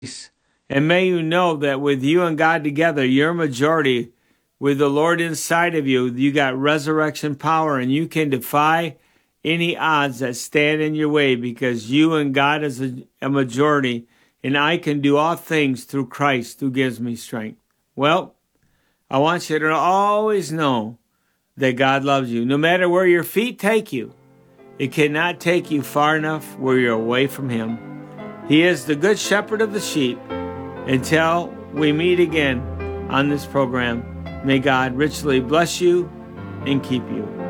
And may you know that with you and God together, you're a majority. With the Lord inside of you, you got resurrection power, and you can defy any odds that stand in your way because you and God is a majority, and I can do all things through Christ who gives me strength. Well, I want you to always know that God loves you. No matter where your feet take you, it cannot take you far enough where you're away from Him. He is the good shepherd of the sheep. Until we meet again on this program, may God richly bless you and keep you.